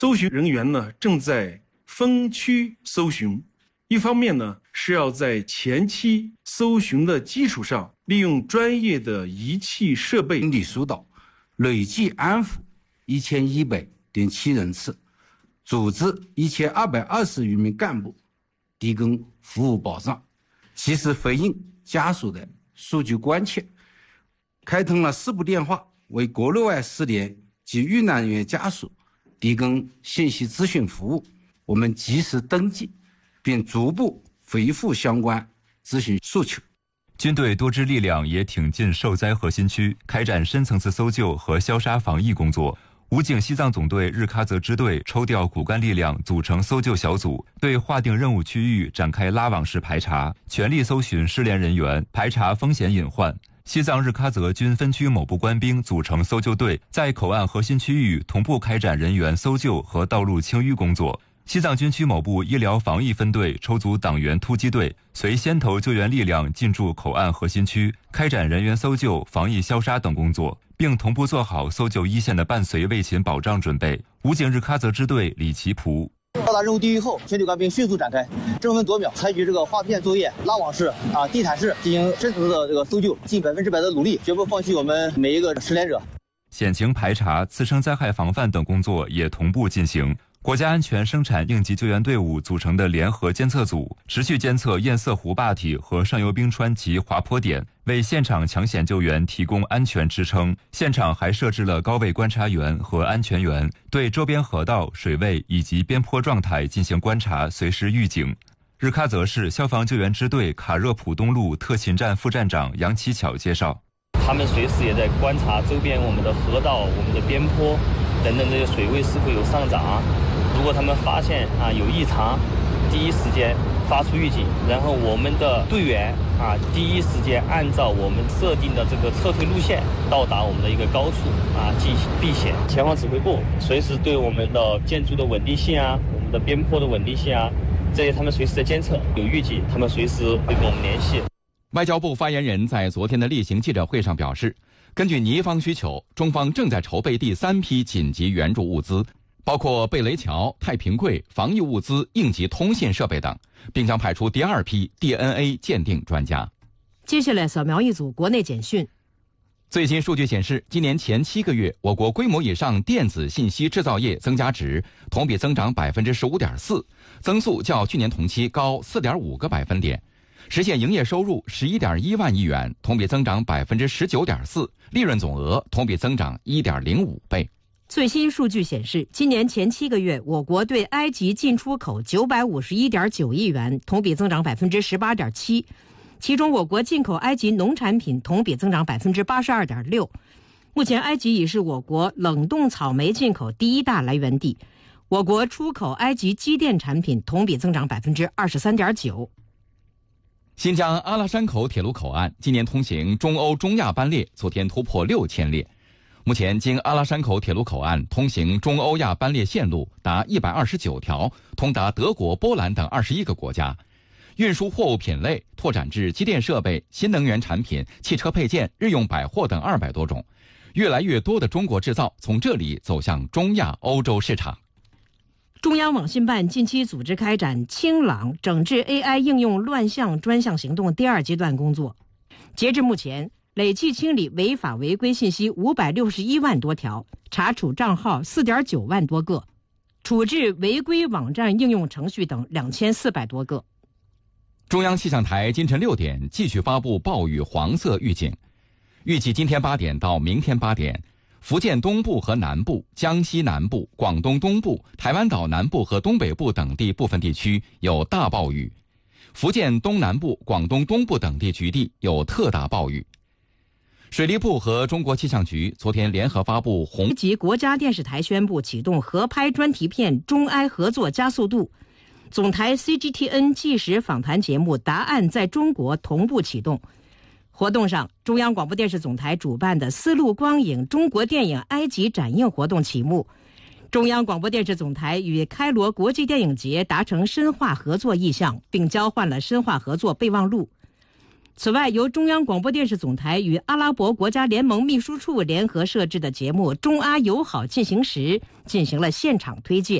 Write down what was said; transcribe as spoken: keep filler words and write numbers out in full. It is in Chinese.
搜寻人员呢正在分区搜寻，一方面呢是要在前期搜寻的基础上，利用专业的仪器设备整理疏导，累计安抚一千一百点七人次，组织一千二百二十余名干部提供服务保障，及时回应家属的数据关切，开通了四部电话，为国内外失联及遇难人员家属提供信息咨询服务。我们及时登记，并逐步回复相关咨询诉求。 军队多支力量也挺进受灾核心区，开展深层次搜救和消杀防疫工作。武警西藏总队日喀则支队抽调骨干力量组成搜救小组，对划定任务区域展开拉网式排查，全力搜寻失联人员，排查风险隐患。西藏日喀则军分区某部官兵组成搜救队，在口岸核心区域同步开展人员搜救和道路清淤工作。西藏军区某部医疗防疫分队抽组党员突击队，随先头救援力量进驻口岸核心区，开展人员搜救、防疫消杀等工作，并同步做好搜救一线的伴随卫勤保障准备。武警日喀则支队李奇普： 到达任务地域后，全体官兵迅速展开，争分夺秒，采取这个划片作业、拉网式、啊地毯式进行深层次的这个搜救，尽百分之百的努力，绝不放弃我们每一个失联者。 险情排查、次生灾害防范等工作也同步进行。国家安全生产应急救援队伍组成的联合监测组，持续监测堰塞湖坝体和上游冰川及滑坡点，为现场抢险救援提供安全支撑。现场还设置了高位观察员和安全员，对周边河道、水位以及边坡状态进行观察，随时预警。日喀则市消防救援支队卡热普东路特勤站副站长杨启巧介绍， 他们随时也在观察周边我们的河道、我们的边坡等等这些水位是否有上涨。如果他们发现啊有异常，第一时间发出预警，然后我们的队员啊第一时间按照我们设定的这个撤退路线到达我们的一个高处啊进行避险。前方指挥部随时对我们的建筑的稳定性啊、我们的边坡的稳定性啊，这些他们随时在监测，有预警他们随时会跟我们联系。 外交部发言人在昨天的例行记者会上表示，根据尼方需求，中方正在筹备第三批紧急援助物资，包括贝雷桥、太平柜、防疫物资、应急通信设备等，并将派出第二批 D N A 鉴定专家。 接下来扫描一组国内简讯。 最新数据显示，今年前七个月，我国规模以上电子信息制造业增加值同比增长 百分之十五点四， 增速较去年同期高 四点五个百分点，实现营业收入 十一点一万亿元，同比增长 百分之十九点四， 利润总额同比增长 一点零五倍。 最新数据显示，今年前七个月，我国对埃及进出口 九百五十一点九亿元，同比增长 百分之十八点七， 其中我国进口埃及农产品同比增长 百分之八十二点六。 目前埃及已是我国冷冻草莓进口第一大来源地，我国出口埃及机电产品同比增长 百分之二十三点九。 新疆阿拉山口铁路口岸今年通行中欧中亚班列昨天突破六千列。目前经阿拉山口铁路口岸通行中欧亚班列线路达一百二十九条，通达德国、波兰等二十一个国家，运输货物品类拓展至机电设备、新能源产品、汽车配件、日用百货等二百多种，越来越多的中国制造从这里走向中亚、欧洲市场。 中央网信办近期组织开展清朗整治 A I 应用乱象专项行动第二阶段工作，截至目前，累计清理违法违规信息五百六十一万多条，查处账号 四点九万多个，处置违规网站应用程序等两千四百多个。 中央气象台今晨六点继续发布暴雨黄色预警，预计今天八点到明天八点，福建东部和南部、江西南部、广东东部、台湾岛南部和东北部等地部分地区有大暴雨，福建东南部、广东东部等地局地有特大暴雨。水利部和中国气象局昨天联合发布红及国家电视台宣布启动合拍专题片中埃合作加速度，总台 C G T N 纪实访谈节目答案在中国同步启动。活动上，中央广播电视总台主办的丝路光影中国电影埃及展映活动启幕，中央广播电视总台与开罗国际电影节达成深化合作意向，并交换了深化合作备忘录。 此外，由中央广播电视总台与阿拉伯国家联盟秘书处联合设置的节目《中阿友好进行时》进行了现场推介。